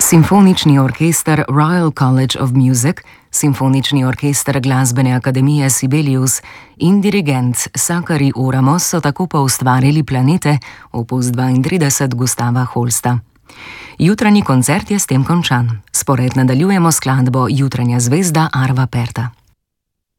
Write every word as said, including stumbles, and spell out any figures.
Simfonični orkester Royal College of Music, Simfonični orkester Glasbene akademije Sibelius in dirigent Sakari Oramos so tako poustvarili Planete, opus dvaintrideset Gustava Holsta. Jutranji koncert je s tem končan. Spored nadaljujemo skladbo Jutranja zvezda Arva Perta.